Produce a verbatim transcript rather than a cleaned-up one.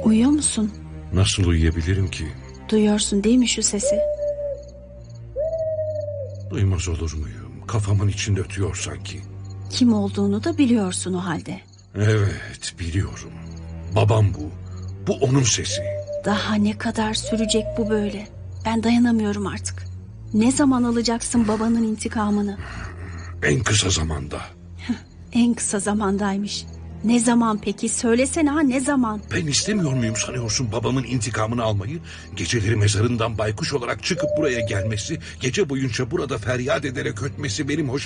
Uyuyor musun? Nasıl uyuyabilirim ki? Duyuyorsun değil mi şu sesi? Duymaz olur muyum? Kafamın içinde ötüyor sanki. Kim olduğunu da biliyorsun o halde. Evet, biliyorum. Babam bu. Bu onun sesi. Daha ne kadar sürecek bu böyle? Ben dayanamıyorum artık. Ne zaman alacaksın babanın intikamını? En kısa zamanda. En kısa zamandaymış. Ne zaman peki? Söylesene ha, ne zaman? Ben istemiyor muyum sanıyorsun babamın intikamını almayı? Geceleri mezarından baykuş olarak çıkıp buraya gelmesi, gece boyunca burada feryat ederek ötmesi benim hoş